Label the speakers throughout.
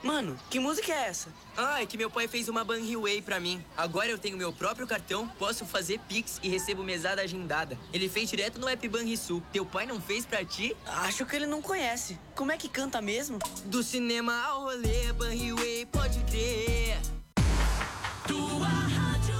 Speaker 1: Mano, que música é essa?
Speaker 2: Ah, é que meu pai fez uma Banriway pra mim. Agora eu tenho meu próprio cartão, posso fazer Pix e recebo mesada agendada. Ele fez direto no app Banrisul. Teu pai não fez pra ti?
Speaker 1: Acho que ele não conhece. Como é que canta mesmo?
Speaker 2: Do cinema ao rolê, Banriway, pode crer.
Speaker 3: Tua rádio.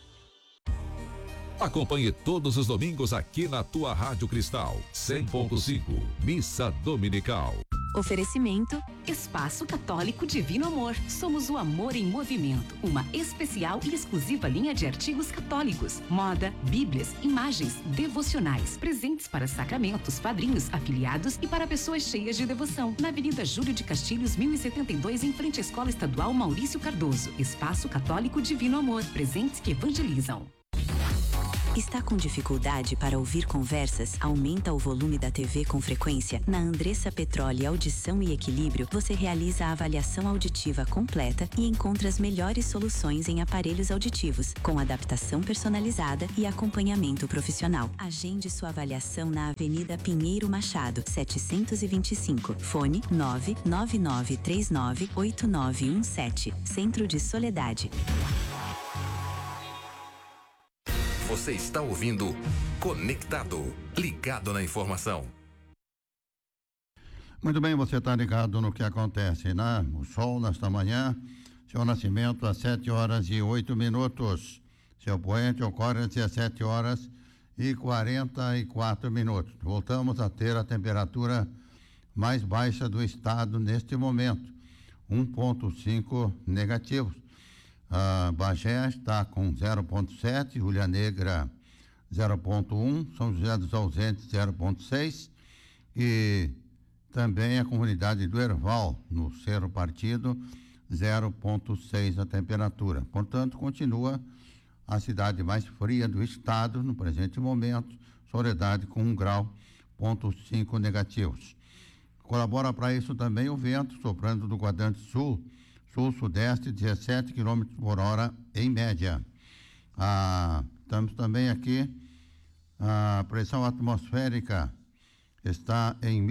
Speaker 4: Acompanhe todos os domingos aqui na tua Rádio Cristal 100.5, Missa Dominical.
Speaker 5: Oferecimento Espaço Católico Divino Amor. Somos o amor em movimento. Uma especial e exclusiva linha de artigos católicos, moda, bíblias, imagens, devocionais, presentes para sacramentos, padrinhos, afiliados e para pessoas cheias de devoção. Na Avenida Júlio de Castilhos, 1072, em frente à Escola Estadual Maurício Cardoso. Espaço Católico Divino Amor. Presentes que evangelizam.
Speaker 6: Está com dificuldade para ouvir conversas? Aumenta o volume da TV com frequência? Na Andressa Petroli Audição e Equilíbrio, você realiza a avaliação auditiva completa e encontra as melhores soluções em aparelhos auditivos, com adaptação personalizada e acompanhamento profissional. Agende sua avaliação na Avenida Pinheiro Machado, 725. Fone 999398917. Centro de Soledade.
Speaker 7: Você está ouvindo Conectado, ligado na informação.
Speaker 8: Muito bem, você está ligado no que acontece, né? O sol nesta manhã, seu nascimento às 7h08. Seu poente ocorre às 17h44. Voltamos a ter a temperatura mais baixa do estado neste momento, 1,5 negativos. Bagé está com 0,7, Hulha Negra 0,1, São José dos Ausentes 0,6 e também a comunidade do Herval, no Cerro Partido, 0,6 a temperatura. Portanto, continua a cidade mais fria do estado no presente momento, Soledade com 1,5 grau negativos. Colabora para isso também o vento soprando do quadrante sul-sudeste, 17 km por hora em média. Estamos também aqui, a pressão atmosférica está em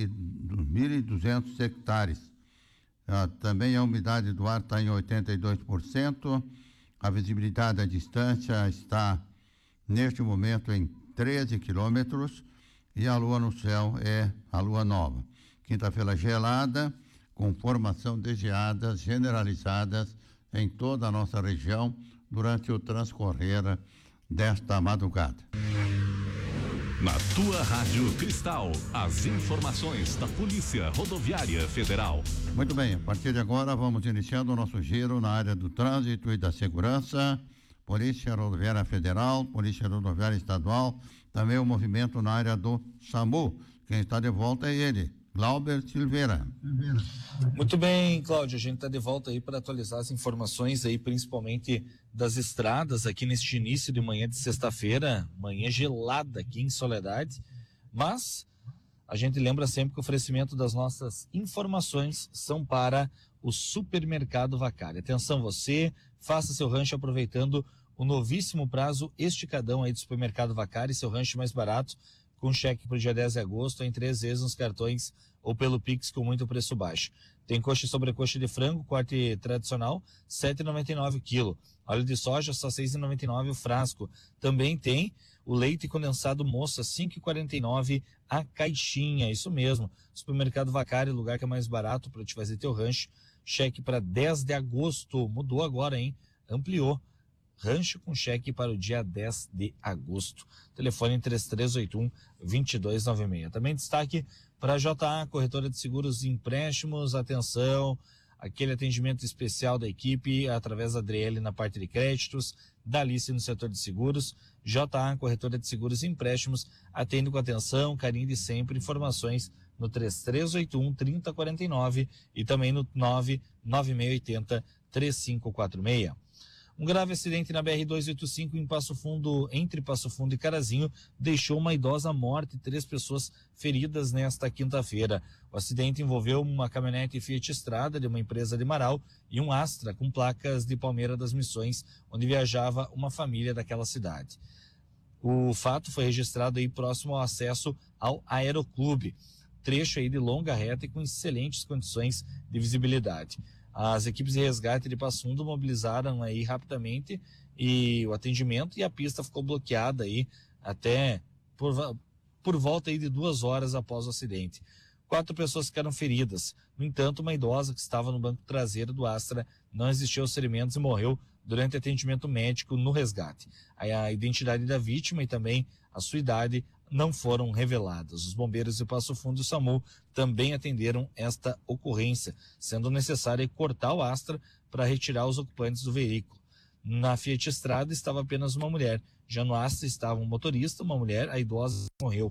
Speaker 8: 1.200 hectares. Também a umidade do ar está em 82%, a visibilidade à distância está neste momento em 13 quilômetros e a lua no céu é a lua nova. Quinta-feira gelada, com formação de geadas generalizadas em toda a nossa região durante o transcorrer desta madrugada.
Speaker 4: Na tua Rádio Cristal, as informações da Polícia Rodoviária Federal.
Speaker 8: Muito bem, a partir de agora vamos iniciando o nosso giro na área do trânsito e da segurança. Polícia Rodoviária Federal, Polícia Rodoviária Estadual, também o movimento na área do SAMU. Quem está de volta é ele, Glauber Silveira.
Speaker 9: Muito bem, Cláudio, a gente está de volta aí para atualizar as informações aí, principalmente das estradas aqui neste início de manhã de sexta-feira, manhã gelada aqui em Soledade, mas a gente lembra sempre que o oferecimento das nossas informações são para o Supermercado Vacari. Atenção você, faça seu rancho aproveitando o novíssimo prazo esticadão aí do Supermercado Vacari, seu rancho mais barato, com cheque para o dia 10 de agosto, em 3 vezes nos cartões ou pelo Pix com muito preço baixo. Tem coxa e sobrecoxa de frango, corte tradicional, R$ 7,99 o quilo. Óleo de soja, só R$ 6,99 o frasco. Também tem o leite condensado moça, R$ 5,49 a caixinha. Isso mesmo. Supermercado Vacari, lugar que é mais barato para te fazer teu rancho. Cheque para 10 de agosto. Mudou agora, hein? Ampliou. Rancho com cheque para o dia 10 de agosto. Telefone 3381-2296. Também destaque para a JA, corretora de seguros e empréstimos. Atenção, aquele atendimento especial da equipe através da Adriele na parte de créditos, da Alice no setor de seguros. JA, corretora de seguros e empréstimos, atende com atenção, carinho de sempre. Informações no 3381-3049 e também no 99680-3546. Um grave acidente na BR-285 em Passo Fundo, entre Passo Fundo e Carazinho, deixou uma idosa morta e 3 pessoas feridas nesta quinta-feira. O acidente envolveu uma caminhonete Fiat Strada de uma empresa de Marau e um Astra com placas de Palmeira das Missões, onde viajava uma família daquela cidade. O fato foi registrado aí próximo ao acesso ao Aeroclube. trecho aí de longa reta e com excelentes condições de visibilidade. As equipes de resgate de Passo Fundo mobilizaram aí rapidamente e o atendimento, e a pista ficou bloqueada aí até por volta aí de 2 horas após o acidente. 4 pessoas ficaram feridas. No entanto, uma idosa que estava no banco traseiro do Astra não resistiu aos ferimentos e morreu durante atendimento médico no resgate. A identidade da vítima e também a sua idade não foram reveladas. Os bombeiros de Passo Fundo e o SAMU também atenderam esta ocorrência, sendo necessário cortar o Astra para retirar os ocupantes do veículo. Na Fiat Estrada estava apenas uma mulher. Já no Astra estava um motorista, uma mulher, a idosa morreu.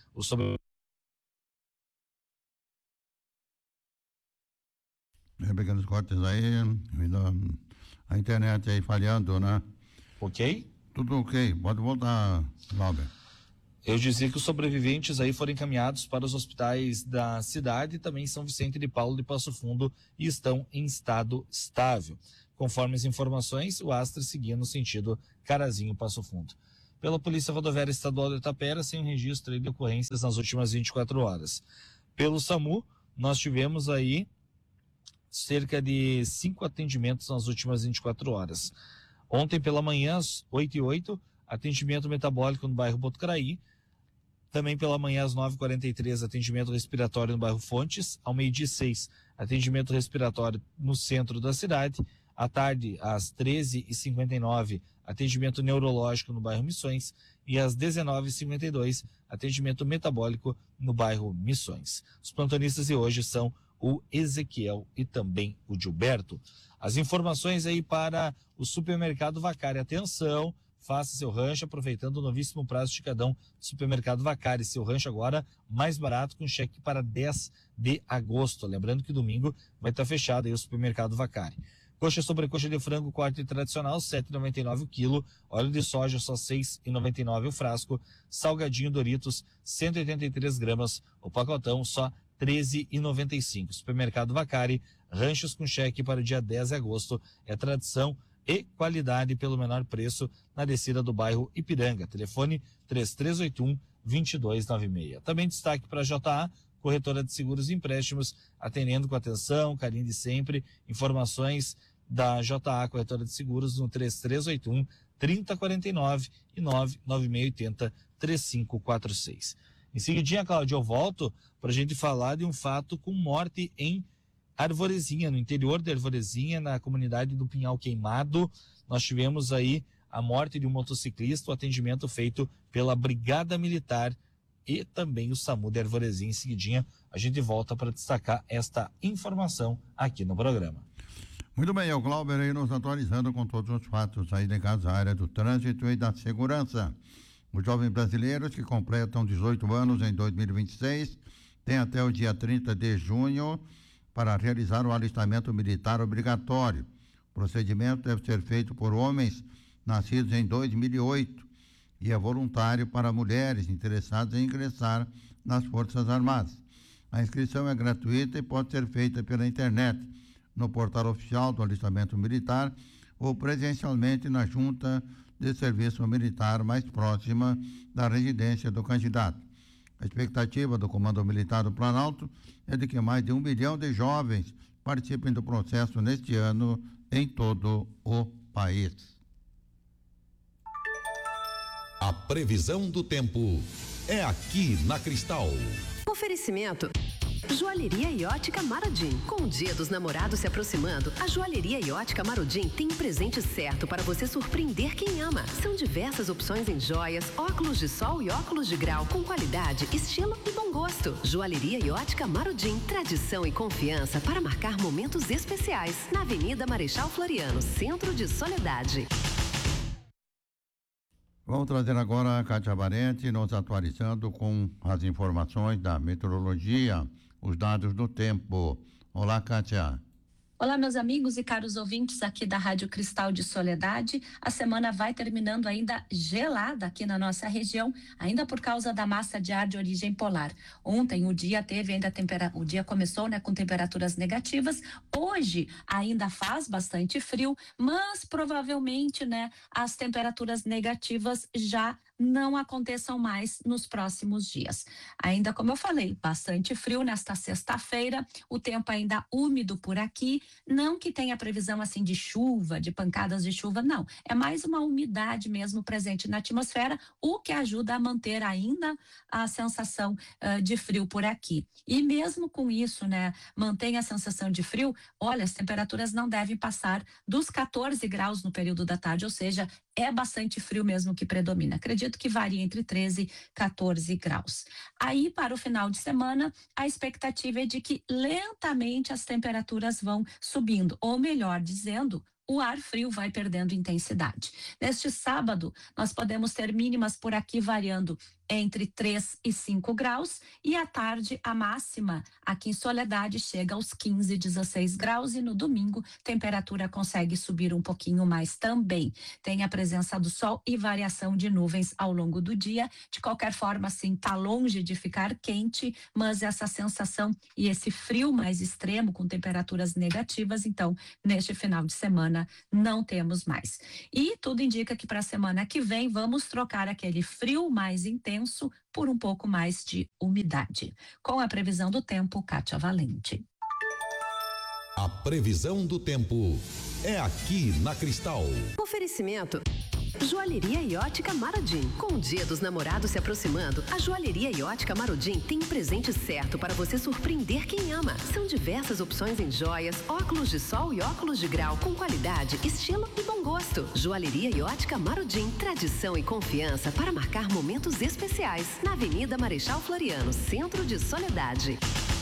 Speaker 8: Pequenos cortes aí, a internet aí falhando, né?
Speaker 9: Ok?
Speaker 8: Tudo ok, pode voltar, Lauber.
Speaker 9: Eu dizia que os sobreviventes aí foram encaminhados para os hospitais da cidade e também São Vicente de Paulo de Passo Fundo e estão em estado estável. Conforme as informações, o Astra seguia no sentido Carazinho-Passo Fundo. Pela Polícia Rodoviária Estadual de Itapera, sem registro de ocorrências nas últimas 24 horas. Pelo SAMU, nós tivemos aí cerca de 5 atendimentos nas últimas 24 horas. Ontem pela manhã, às 8h08, atendimento metabólico no bairro Botucaraí. Também pela manhã, às 9h43, atendimento respiratório no bairro Fontes. Ao 12h06, atendimento respiratório no centro da cidade. À tarde, às 13h59, atendimento neurológico no bairro Missões. E às 19h52, atendimento metabólico no bairro Missões. Os plantonistas de hoje são o Ezequiel e também o Gilberto. As informações aí para o supermercado Vacari. Atenção, faça seu rancho aproveitando o novíssimo prazo esticadão do supermercado Vacari. Seu rancho agora mais barato com cheque para 10 de agosto. Lembrando que domingo vai estar fechado aí o supermercado Vacari. Coxa sobre coxa de frango, corte tradicional, R$ 7,99 o quilo. Óleo de soja, só R$ 6,99 o frasco. Salgadinho Doritos, 183 gramas. O pacotão, só R$ 13,95. Supermercado Vacari, ranchos com cheque para o dia 10 de agosto. É tradição e qualidade pelo menor preço na descida do bairro Ipiranga. Telefone 3381-2296. Também destaque para a JA, corretora de seguros e empréstimos, atendendo com atenção, carinho de sempre. Informações da JA, corretora de seguros, no 3381-3049 e 99680-3546. Em seguidinha, Cláudio, eu volto para a gente falar de um fato com morte em Arvorezinha, no interior de Arvorezinha, na comunidade do Pinhal Queimado. Nós tivemos aí a morte de um motociclista, o atendimento feito pela Brigada Militar e também o SAMU de Arvorezinha. Em seguidinha, a gente volta para destacar esta informação aqui no programa.
Speaker 8: Muito bem, é o Glauber aí nos atualizando com todos os fatos aí ligados à área do trânsito e da segurança. Os jovens brasileiros que completam 18 anos em 2026 têm até o dia 30 de junho para realizar o alistamento militar obrigatório. O procedimento deve ser feito por homens nascidos em 2008 e é voluntário para mulheres interessadas em ingressar nas Forças Armadas. A inscrição é gratuita e pode ser feita pela internet, no portal oficial do alistamento militar ou presencialmente na junta de serviço militar mais próxima da residência do candidato. A expectativa do Comando Militar do Planalto é de que mais de 1 milhão de jovens participem do processo neste ano em todo o país.
Speaker 4: A previsão do tempo é aqui na Cristal.
Speaker 10: Oferecimento: Joalheria e Ótica Marodim. Com o Dia dos Namorados se aproximando, a Joalheria e Ótica Marodim tem o presente certo para você surpreender quem ama. São diversas opções em joias, óculos de sol e óculos de grau com qualidade, estilo e bom gosto. Joalheria e Ótica Marodim, tradição e confiança para marcar momentos especiais. Na Avenida Marechal Floriano, Centro de Soledade.
Speaker 8: Vamos trazer agora a Kátia Barente nos atualizando com as informações da meteorologia, os dados do tempo. Olá, Kátia.
Speaker 11: Olá, meus amigos e caros ouvintes aqui da Rádio Cristal de Soledade. A semana vai terminando ainda gelada aqui na nossa região, ainda por causa da massa de ar de origem polar. Ontem o dia teve ainda o dia começou, com temperaturas negativas. Hoje ainda faz bastante frio, mas provavelmente, as temperaturas negativas já não aconteçam mais nos próximos dias. Ainda como eu falei, bastante frio nesta sexta-feira, o tempo ainda úmido por aqui, não que tenha previsão assim de chuva, de pancadas de chuva, não. É mais uma umidade mesmo presente na atmosfera, o que ajuda a manter ainda a sensação de frio por aqui. E mesmo com isso, né, mantém a sensação de frio, olha, as temperaturas não devem passar dos 14 graus no período da tarde, ou seja, é bastante frio mesmo que predomina. Acredito que varia entre 13 e 14 graus. Aí, para o final de semana, a expectativa é de que lentamente as temperaturas vão subindo, ou melhor dizendo, o ar frio vai perdendo intensidade. Neste sábado, nós podemos ter mínimas por aqui variando entre 3 e 5 graus e à tarde a máxima aqui em Soledade chega aos 15, 16 graus e no domingo temperatura consegue subir um pouquinho mais também. Tem a presença do sol e variação de nuvens ao longo do dia. De qualquer forma, assim, tá longe de ficar quente, mas essa sensação e esse frio mais extremo com temperaturas negativas, então, neste final de semana não temos mais. E tudo indica que para a semana que vem vamos trocar aquele frio mais intenso por um pouco mais de umidade. Com a previsão do tempo, Kátia Valente.
Speaker 4: A previsão do tempo é aqui na Cristal.
Speaker 10: Oferecimento Joalheria e Ótica Maradim. Com o Dia dos Namorados se aproximando, a Joalheria e Ótica Maradim tem o presente certo para você surpreender quem ama. São diversas opções em joias, óculos de sol e óculos de grau, com qualidade, estilo e bom gosto. Joalheria e Ótica Maradim, tradição e confiança para marcar momentos especiais. Na Avenida Marechal Floriano, centro de Soledade.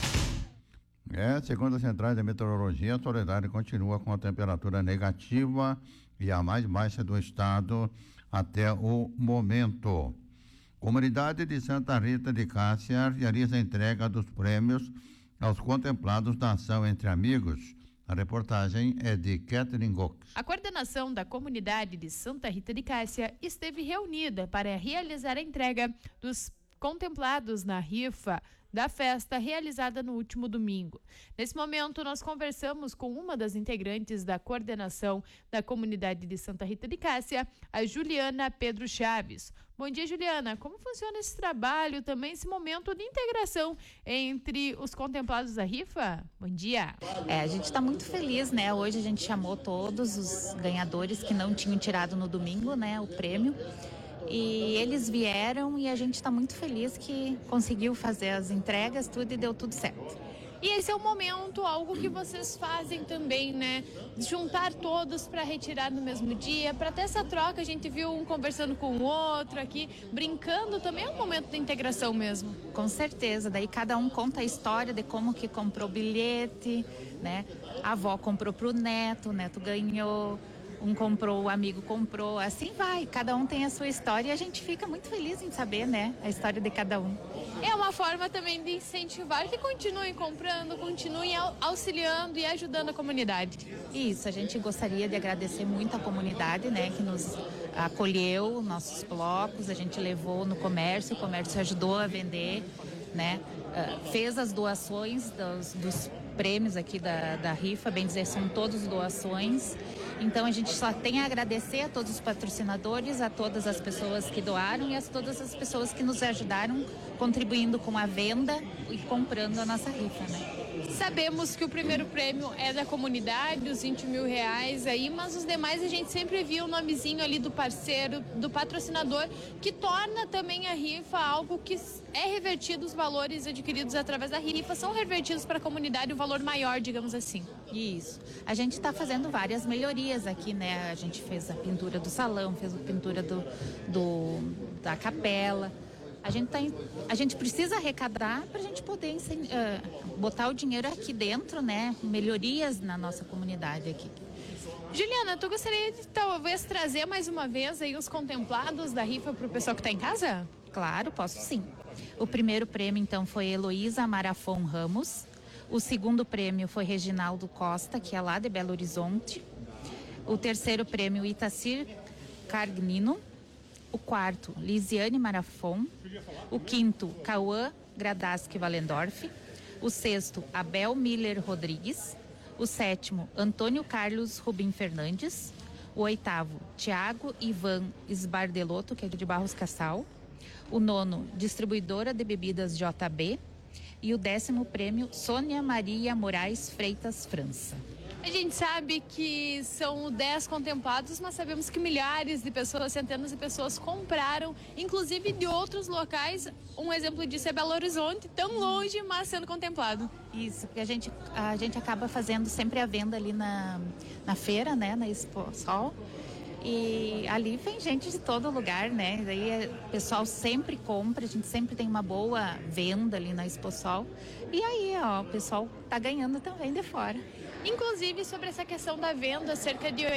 Speaker 8: Segundo as centrais de meteorologia, a Soledade continua com a temperatura negativa e a mais baixa do estado até o momento. Comunidade de Santa Rita de Cássia realiza a entrega dos prêmios aos contemplados da ação Entre Amigos. A reportagem é de Catherine Gox.
Speaker 12: A coordenação da comunidade de Santa Rita de Cássia esteve reunida para realizar a entrega dos contemplados na rifa da festa realizada no último domingo. Nesse momento, nós conversamos com uma das integrantes da coordenação da comunidade de Santa Rita de Cássia, a Juliana Pedro Chaves. Bom dia, Juliana. Como funciona esse trabalho, também esse momento de integração entre os contemplados da rifa? Bom dia.
Speaker 13: A gente está muito feliz, né? Hoje a gente chamou todos os ganhadores que não tinham tirado no domingo, né, o prêmio. E eles vieram e a gente está muito feliz que conseguiu fazer as entregas, tudo, e deu tudo certo.
Speaker 12: E esse é o momento, algo que vocês fazem também, né? Juntar todos para retirar no mesmo dia, para ter essa troca. A gente viu um conversando com o outro aqui, brincando, também é um momento de integração mesmo.
Speaker 13: Com certeza, daí cada um conta a história de como que comprou o bilhete, né? A avó comprou pro neto, o neto ganhou. Um comprou, o amigo comprou, assim vai, cada um tem a sua história e a gente fica muito feliz em saber, né, a história de cada um.
Speaker 12: É uma forma também de incentivar que continuem comprando, continuem auxiliando e ajudando a comunidade.
Speaker 13: Isso, a gente gostaria de agradecer muito a comunidade, né, que nos acolheu, nossos blocos, a gente levou no comércio, o comércio ajudou a vender, né, fez as doações dos prêmios aqui da rifa, bem dizer, são todos doações. Então a gente só tem a agradecer a todos os patrocinadores, a todas as pessoas que doaram e a todas as pessoas que nos ajudaram contribuindo com a venda e comprando a nossa rifa, né?
Speaker 12: Sabemos que o primeiro prêmio é da comunidade, os 20 mil reais aí, mas os demais a gente sempre viu o nomezinho ali do parceiro, do patrocinador, que torna também a rifa algo que é revertido, os valores adquiridos através da rifa são revertidos para a comunidade, um valor maior, digamos assim.
Speaker 13: Isso. A gente está fazendo várias melhorias aqui, né? A gente fez a pintura do salão, fez a pintura da capela. A gente precisa arrecadar para a gente poder botar o dinheiro aqui dentro, né? Melhorias na nossa comunidade aqui.
Speaker 12: Juliana, tu gostaria de talvez trazer mais uma vez aí os contemplados da rifa para o pessoal que está em casa?
Speaker 13: Claro, posso sim. O primeiro prêmio, então, foi Heloísa Marafon Ramos. O segundo prêmio foi Reginaldo Costa, que é lá de Belo Horizonte. O terceiro prêmio, Itacir Cargnino. O quarto, Lisiane Marafon. O quinto, Cauã Gradaski Valendorf. O sexto, Abel Miller Rodrigues. O sétimo, Antônio Carlos Rubim Fernandes. O 8º, Tiago Ivan Esbardelotto, que é de Barros Cassal. O 9º, Distribuidora de Bebidas JB. E o 10º prêmio, Sônia Maria Moraes Freitas França.
Speaker 12: A gente sabe que são 10 contemplados, mas sabemos que milhares de pessoas, centenas de pessoas compraram, inclusive de outros locais. Um exemplo disso é Belo Horizonte, tão longe, mas sendo contemplado.
Speaker 13: Isso, porque a gente acaba fazendo sempre a venda ali na feira, né, na Expo Sol. E ali vem gente de todo lugar, né? Daí o pessoal sempre compra, a gente sempre tem uma boa venda ali na Expo Sol. E aí, ó, o pessoal tá ganhando também de fora.
Speaker 12: Inclusive, sobre essa questão da venda, cerca de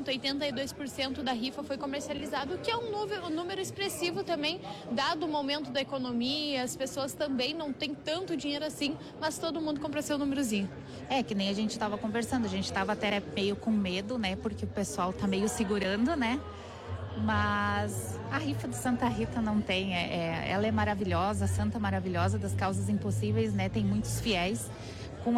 Speaker 12: 82% da rifa foi comercializado, o que é um número expressivo também, dado o momento da economia, as pessoas também não têm tanto dinheiro assim, mas todo mundo compra seu númerozinho.
Speaker 13: É, que nem a gente estava conversando, a gente estava até meio com medo, né, porque o pessoal tá meio segurando, né, mas a rifa de Santa Rita não tem, ela é maravilhosa, santa maravilhosa das causas impossíveis, né, tem muitos fiéis. Com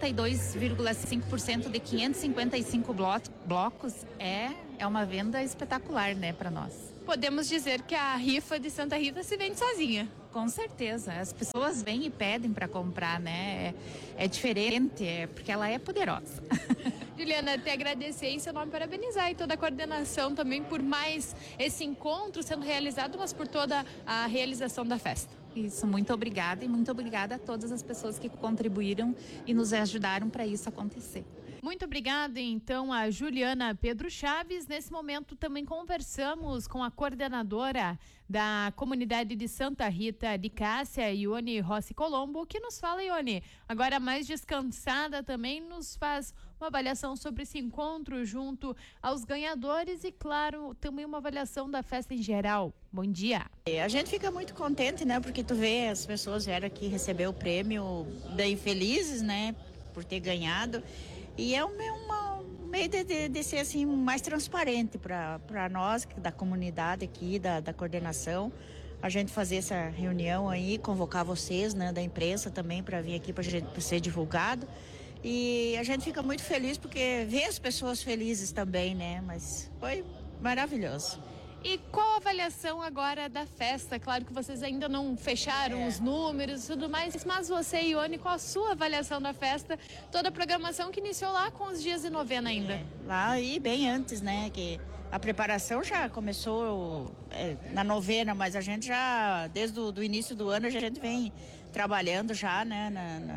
Speaker 13: 82,5% de 555 blocos, é uma venda espetacular, né, para nós.
Speaker 12: Podemos dizer que a rifa de Santa Rita se vende sozinha.
Speaker 13: Com certeza, as pessoas vêm e pedem para comprar, né, é diferente, porque ela é poderosa.
Speaker 12: Juliana, te agradecer em seu nome, parabenizar e toda a coordenação também por mais esse encontro sendo realizado, mas por toda a realização da festa.
Speaker 13: Isso, muito obrigada e muito obrigada a todas as pessoas que contribuíram e nos ajudaram para isso acontecer.
Speaker 12: Muito obrigada, então, a Juliana Pedro Chaves. Nesse momento também conversamos com a coordenadora da comunidade de Santa Rita de Cássia, Ione Rossi Colombo, que nos fala, Ione, agora mais descansada também, nos faz uma avaliação sobre esse encontro junto aos ganhadores e, claro, também uma avaliação da festa em geral. Bom dia.
Speaker 14: A gente fica muito contente, né, porque tu vê as pessoas vieram aqui receber o prêmio, bem felizes, né, por ter ganhado. E é um meio de ser assim mais transparente para nós, da comunidade aqui, da coordenação. A gente fazer essa reunião aí, convocar vocês, né, da imprensa também para vir aqui para ser divulgado. E a gente fica muito feliz porque vê as pessoas felizes também, né? Mas foi maravilhoso.
Speaker 12: E qual a avaliação agora da festa? Claro que vocês ainda não fecharam os números e tudo mais, mas você, Ione, qual a sua avaliação da festa? Toda a programação que iniciou lá com os dias de novena ainda.
Speaker 14: Lá e bem antes, né? Que a preparação já começou na novena, mas a gente já, desde o início do ano, a gente vem trabalhando já, né?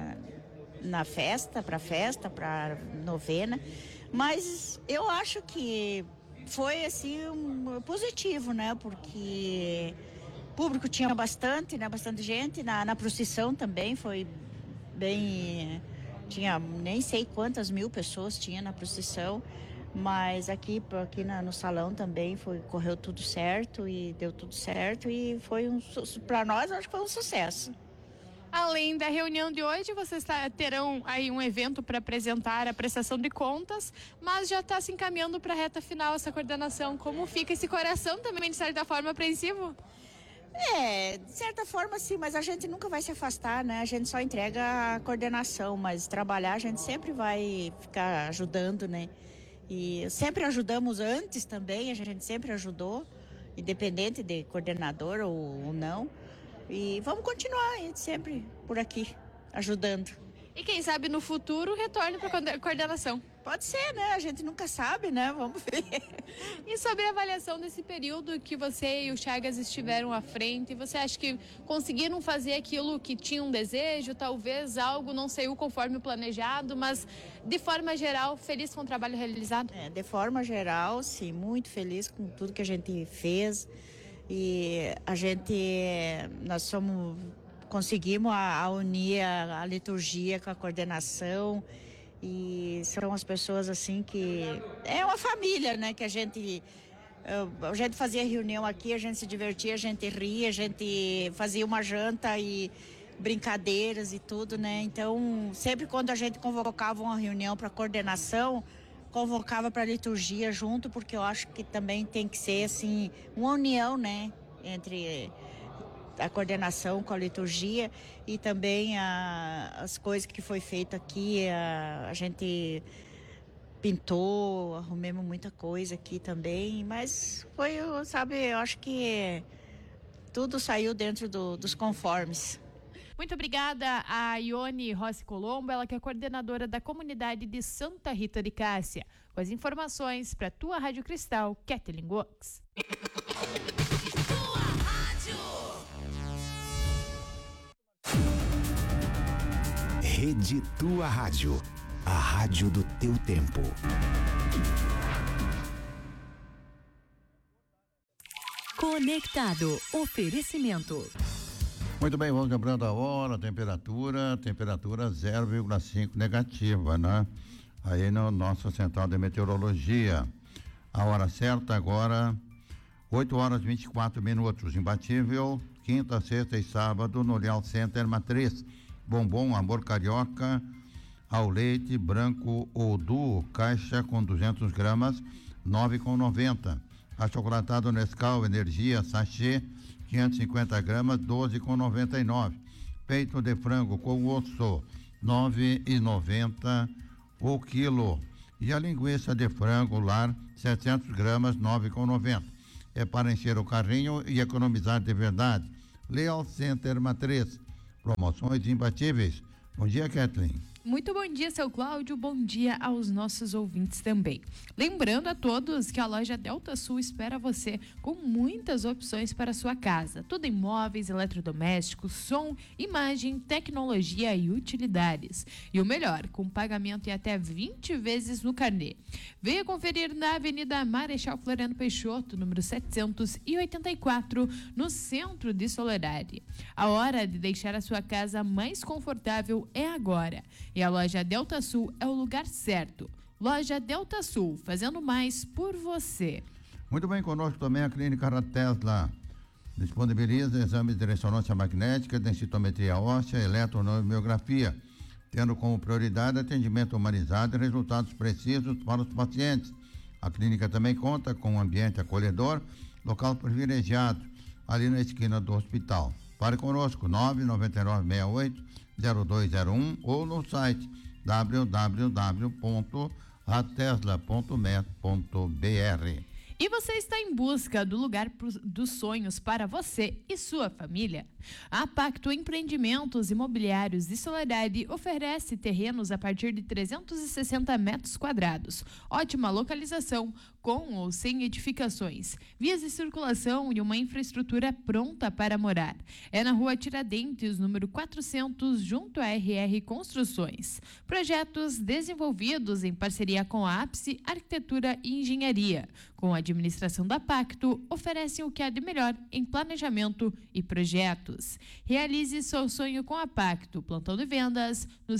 Speaker 14: Na festa, para novena. Mas eu acho que foi assim positivo, né? Porque o público tinha bastante, né? Bastante gente. Na procissão também foi bem. Tinha nem sei quantas mil pessoas tinha na procissão, mas aqui no salão também correu tudo certo e deu tudo certo e foi para nós acho que foi um sucesso.
Speaker 12: Além da reunião de hoje, vocês terão aí um evento para apresentar a prestação de contas, mas já está se encaminhando para a reta final essa coordenação. Como fica esse coração também, de certa forma, apreensivo?
Speaker 14: De certa forma sim, mas a gente nunca vai se afastar, né? A gente só entrega a coordenação, mas trabalhar a gente sempre vai ficar ajudando, né? E sempre ajudamos antes também, a gente sempre ajudou, independente de coordenador ou não. E vamos continuar sempre por aqui, ajudando.
Speaker 12: E quem sabe no futuro retorne para a coordenação.
Speaker 14: Pode ser, né? A gente nunca sabe, né? Vamos ver.
Speaker 12: E sobre a avaliação desse período que você e o Chagas estiveram à frente, você acha que conseguiram fazer aquilo que tinham um desejo? Talvez algo não saiu conforme o planejado, mas de forma geral, feliz com o trabalho realizado?
Speaker 14: De forma geral, sim, muito feliz com tudo que a gente fez. E nós conseguimos unir a liturgia com a coordenação e são as pessoas assim que é uma família, né? Que a gente fazia reunião aqui, a gente se divertia, a gente ria, a gente fazia uma janta e brincadeiras e tudo, né? Então, sempre quando a gente convocava uma reunião para coordenação, convocava para a liturgia junto, porque eu acho que também tem que ser assim uma união, né, entre a coordenação com a liturgia e também as coisas que foi feito aqui, a gente pintou, arrumamos muita coisa aqui também, mas foi, sabe, eu acho que tudo saiu dentro dos conformes.
Speaker 12: Muito obrigada a Ione Rossi Colombo, ela que é coordenadora da comunidade de Santa Rita de Cássia. Com as informações para a tua Rádio Cristal, Kathleen Gox.
Speaker 15: Rede Tua Rádio, a rádio do teu tempo.
Speaker 6: Conectado, oferecimento.
Speaker 8: Muito bem, vamos lembrando a hora, temperatura 0,5 negativa, né? Aí no nosso central de meteorologia. A hora certa agora, 8 horas 24 minutos, imbatível, quinta, sexta e sábado no Leal Center Matriz. Bombom Amor Carioca, ao leite branco ou duo, caixa com 200 gramas, 9,90. Achocolatado Nescau Energia Sachê, 550 gramas, 12,99. Peito de frango com osso, 9,90 o quilo. E a linguiça de frango lar, 700 gramas, 9,90. É para encher o carrinho e economizar de verdade. Leal Center Matriz. Promoções imbatíveis. Bom dia, Kathleen.
Speaker 12: Muito bom dia, seu Cláudio. Bom dia aos nossos ouvintes também. Lembrando a todos que a loja Delta Sul espera você com muitas opções para a sua casa. Tudo em móveis, eletrodomésticos, som, imagem, tecnologia e utilidades. E o melhor, com pagamento em até 20 vezes no carnê. Venha conferir na Avenida Marechal Floriano Peixoto, número 784, no centro de Soledade. A hora de deixar a sua casa mais confortável é agora. E a loja Delta Sul é o lugar certo. Loja Delta Sul, fazendo mais por você.
Speaker 8: Muito bem, conosco também a Clínica Tesla. Disponibiliza exames de ressonância magnética, densitometria óssea, eletromiografia, tendo como prioridade atendimento humanizado e resultados precisos para os pacientes. A clínica também conta com um ambiente acolhedor, local privilegiado, ali na esquina do hospital. Fale conosco, 99968-0201 ou no site www.atesla.met.br.
Speaker 12: E você está em busca do lugar dos sonhos para você e sua família? A Pacto Empreendimentos Imobiliários de Soledade oferece terrenos a partir de 360 metros quadrados. Ótima localização, com ou sem edificações, vias de circulação e uma infraestrutura pronta para morar. É na Rua Tiradentes, número 400, junto à RR Construções. Projetos desenvolvidos em parceria com a Ápice Arquitetura e Engenharia, com a administração da Pacto, oferecem o que há de melhor em planejamento e projetos. Realize seu sonho com a Pacto. Plantão de vendas no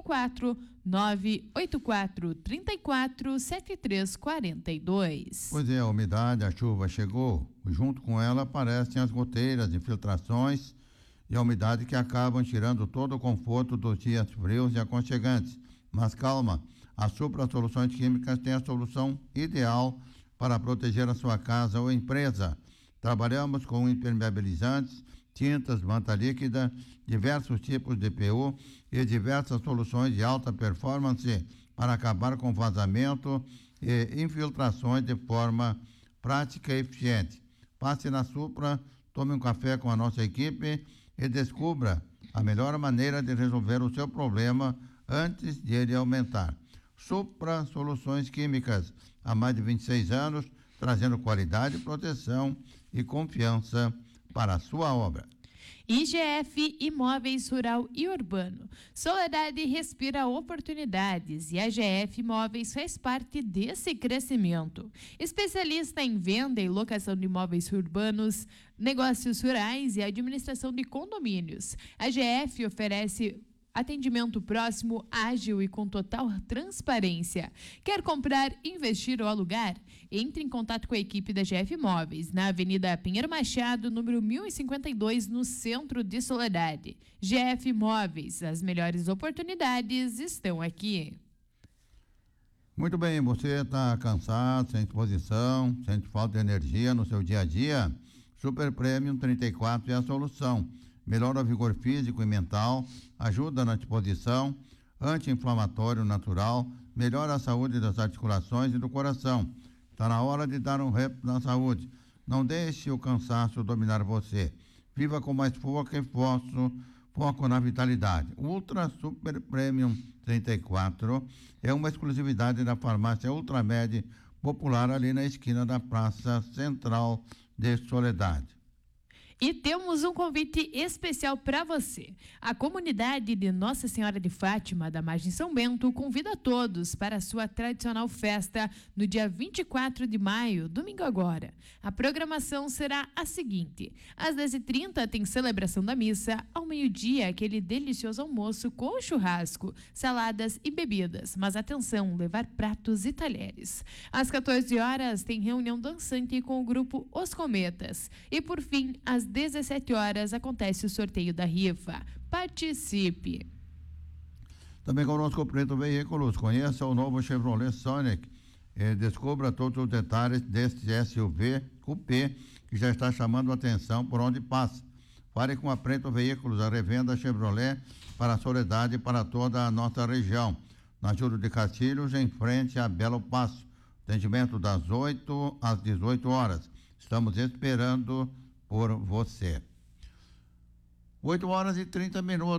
Speaker 12: 54984347342.
Speaker 8: Pois é, a umidade, a chuva chegou. Junto com ela aparecem as goteiras, infiltrações e a umidade que acabam tirando todo o conforto dos dias frios e aconchegantes. Mas calma, a Supra Soluções Químicas tem a solução ideal para proteger a sua casa ou empresa. Trabalhamos com impermeabilizantes, tintas, manta líquida, diversos tipos de PU e diversas soluções de alta performance para acabar com vazamento e infiltrações de forma prática e eficiente. Passe na Supra, tome um café com a nossa equipe e descubra a melhor maneira de resolver o seu problema antes de ele aumentar. Supra Soluções Químicas, há mais de 26 anos, trazendo qualidade, proteção e confiança para a sua obra.
Speaker 12: IGF Imóveis Rural e Urbano. Soledade respira oportunidades e a IGF Imóveis faz parte desse crescimento. Especialista em venda e locação de imóveis urbanos, negócios rurais e administração de condomínios. A IGF oferece atendimento próximo, ágil e com total transparência. Quer comprar, investir ou alugar? Entre em contato com a equipe da GF Imóveis, na Avenida Pinheiro Machado, número 1052, no centro de Soledade. GF Imóveis, as melhores oportunidades estão aqui.
Speaker 8: Muito bem, você está cansado, sem disposição, sente falta de energia no seu dia a dia? Super Premium 34 é a solução. Melhora o vigor físico e mental, ajuda na disposição, anti-inflamatório natural, melhora a saúde das articulações e do coração. Está na hora de dar um rep na saúde. Não deixe o cansaço dominar você. Viva com mais foco e foco na vitalidade. Ultra Super Premium 34 é uma exclusividade da farmácia Ultramed Popular ali na esquina da Praça Central de Soledade.
Speaker 12: E temos um convite especial para você. A comunidade de Nossa Senhora de Fátima, da Margem São Bento, convida todos para a sua tradicional festa no dia 24 de maio, domingo agora. A programação será a seguinte: às 10h30 tem celebração da missa, ao meio-dia aquele delicioso almoço com churrasco, saladas e bebidas. Mas atenção, levar pratos e talheres. Às 14 horas tem reunião dançante com o grupo Os Cometas. E por fim, às 17 horas acontece o sorteio da rifa. Participe!
Speaker 8: Também conosco o Preto Veículos. Conheça o novo Chevrolet Sonic. Descubra todos os detalhes deste SUV Coupé que já está chamando a atenção por onde passa. Fale com a Preto Veículos, a revenda Chevrolet para a Soledade e para toda a nossa região. Na Júlio de Castilhos, em frente a Belo Passo. Atendimento das 8 às 18 horas. Estamos esperando por você. 8h30.